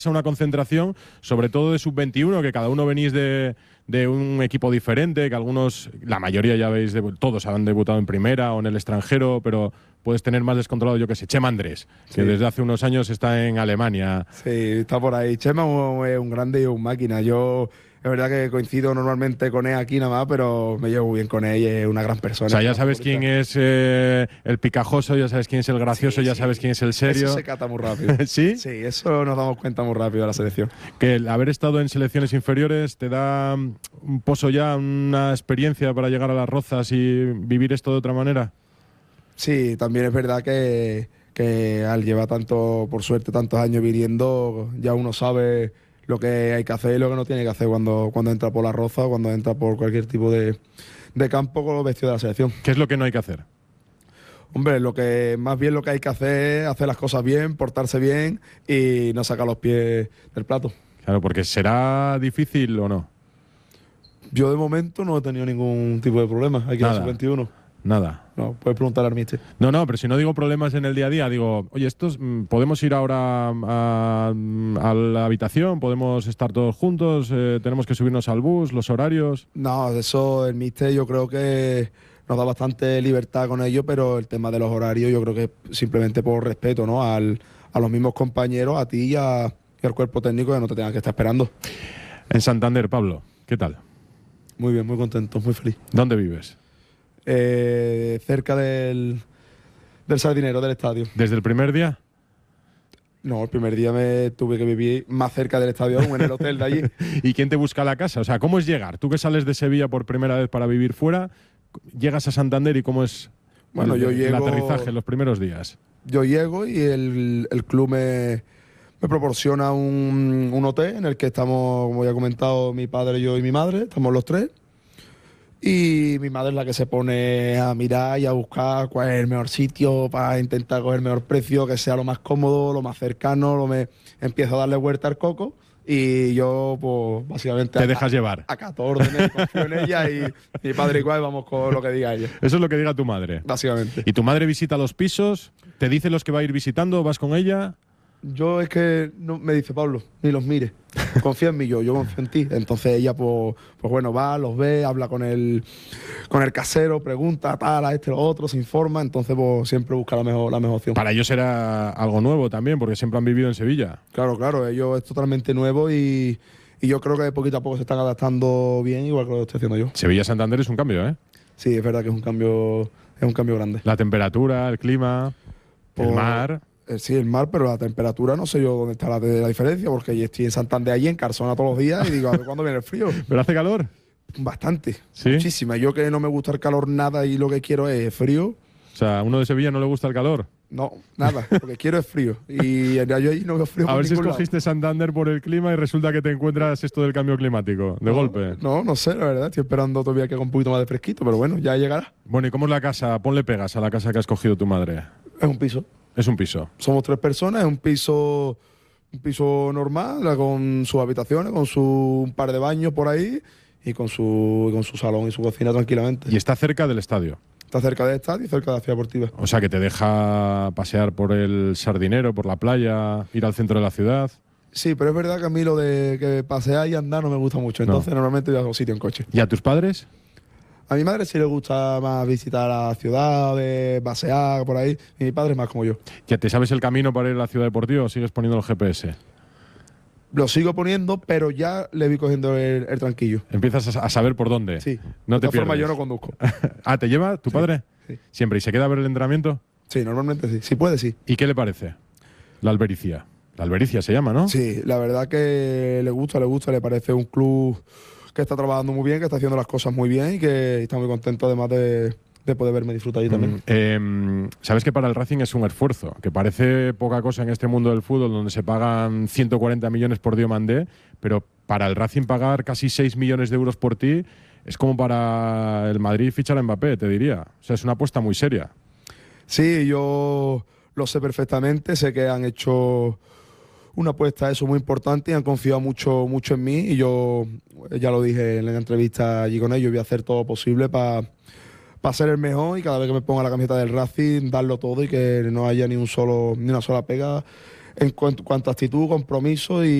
a una concentración, sobre todo de sub-21, que cada uno venís de un equipo diferente, que algunos, la mayoría ya veis, todos han debutado en primera o en el extranjero, pero puedes tener más descontrolado, yo qué sé, Chema Andrés, que desde hace unos años está en Alemania. Sí, está por ahí. Chema es un grande y un máquina. Yo, es verdad que coincido normalmente con él aquí nada más, pero me llevo muy bien con él y es una gran persona. O sea, ya sabes quién es el picajoso, ya sabes quién es el gracioso, ya sabes quién es el serio. Eso se cata muy rápido. ¿Sí? Sí, eso nos damos cuenta muy rápido de la selección. Que el haber estado en selecciones inferiores te da un pozo ya, una experiencia para llegar a las Rozas y vivir esto de otra manera. Sí, también es verdad que al llevar tanto, por suerte, tantos años viniendo, ya uno sabe lo que hay que hacer y lo que no tiene que hacer cuando entra por la Roza, cuando entra por cualquier tipo de campo con los vestidos de la selección. ¿Qué es lo que no hay que hacer? Hombre, más bien lo que hay que hacer es hacer las cosas bien, portarse bien y no sacar los pies del plato. Claro, porque ¿será difícil o no? Yo de momento no he tenido ningún tipo de problema aquí en el sub-21. Nada. No, puedes preguntar al míster. No, pero si no digo problemas en el día a día, digo, oye, podemos ir ahora a la habitación, podemos estar todos juntos, tenemos que subirnos al bus, los horarios. No, eso el míster yo creo que nos da bastante libertad con ello, pero el tema de los horarios yo creo que simplemente por respeto, ¿no? A los mismos compañeros, a ti y al cuerpo técnico, que no te tengan que estar esperando. En Santander, Pablo, ¿qué tal? Muy bien, muy contento, muy feliz. ¿Dónde vives? Cerca del Sardinero, del estadio. ¿Desde el primer día? No, el primer día me tuve que vivir más cerca del estadio aún, en el hotel de allí. ¿Y quién te busca la casa? O sea, ¿cómo es llegar? Tú que sales de Sevilla por primera vez para vivir fuera, llegas a Santander y ¿cómo es el aterrizaje en los primeros días? Yo llego y el club me proporciona un hotel en el que estamos, como ya he comentado, mi padre, yo y mi madre, estamos los tres. Y mi madre es la que se pone a mirar y a buscar cuál es el mejor sitio para intentar coger el mejor precio, que sea lo más cómodo, lo más cercano, empiezo a darle vuelta al coco y yo, pues, básicamente... Te dejas llevar. Acato órdenes, confío en ella y mi padre igual, vamos con lo que diga ella. Eso es lo que diga tu madre. Básicamente. ¿Y tu madre visita los pisos? ¿Te dice los que va a ir visitando? ¿Vas con ella? Yo es que no, me dice Pablo, ni los mire. Confía en mí, yo confío en ti. Entonces ella, pues bueno, va, los ve, habla con el casero, pregunta, tal, a lo otro, se informa. Entonces, pues siempre busca la mejor opción. Para ellos era algo nuevo también, porque siempre han vivido en Sevilla. Claro, ellos es totalmente nuevo y yo creo que poquito a poco se están adaptando bien, igual que lo estoy haciendo yo. Sevilla-Santander es un cambio, ¿eh? Sí, es verdad que es un cambio grande. La temperatura, el clima, el mar. Sí, el mar, pero la temperatura no sé yo dónde está la diferencia, porque yo estoy en Santander allí, en Carzona todos los días, y digo, a ver cuándo viene el frío. ¿Pero hace calor? Bastante, ¿Sí? Muchísima. Yo que no me gusta el calor nada y lo que quiero es frío. O sea, ¿a uno de Sevilla no le gusta el calor? No, nada, lo que quiero es frío. Y yo allí no veo frío. A ver si escogiste Santander por el clima y resulta que te encuentras esto del cambio climático, de golpe. No sé, la verdad. Estoy esperando todavía que haga un poquito más de fresquito, pero bueno, ya llegará. Bueno, ¿y cómo es la casa? Ponle pegas a la casa que ha escogido tu madre. Es un piso. Es un piso. Somos 3 personas, es un piso normal, con sus habitaciones, con un par de baños por ahí y con su salón y su cocina tranquilamente. Y está cerca del estadio. Está cerca del estadio y cerca de la ciudad deportiva. O sea, que te deja pasear por el Sardinero, por la playa, ir al centro de la ciudad. Sí, pero es verdad que a mí lo de que pasear y andar no me gusta mucho. Entonces, normalmente voy a un sitio en coche. ¿Y a tus padres? A mi madre sí le gusta más visitar la ciudad, pasear por ahí. Y mi padre es más como yo. ¿Ya te sabes el camino para ir a la ciudad deportiva o sigues poniendo el GPS? Lo sigo poniendo, pero ya le voy cogiendo el tranquillo. Empiezas a saber por dónde. Sí. No te de todas formas, pierdes. yo no conduzco. Ah, ¿te lleva tu padre? Sí. Siempre. ¿Y se queda a ver el entrenamiento? Sí, normalmente sí. Si puede, sí. ¿Y qué le parece? La Albericia. La Albericia se llama, ¿no? Sí, la verdad que le gusta, le parece un club que está trabajando muy bien, que está haciendo las cosas muy bien y que está muy contento además de poder verme disfrutar allí también. Sabes que para el Racing es un esfuerzo, que parece poca cosa en este mundo del fútbol donde se pagan 140 millones por Diomandé, pero para el Racing pagar casi 6 millones de euros por ti es como para el Madrid fichar a Mbappé, te diría. O sea, es una apuesta muy seria. Sí, yo lo sé perfectamente, sé que han hecho una apuesta eso muy importante y han confiado mucho en mí y yo ya lo dije en la entrevista allí con ellos, voy a hacer todo posible para ser el mejor y cada vez que me ponga la camiseta del Racing darlo todo y que no haya ni una sola pega en cuanto a actitud, compromiso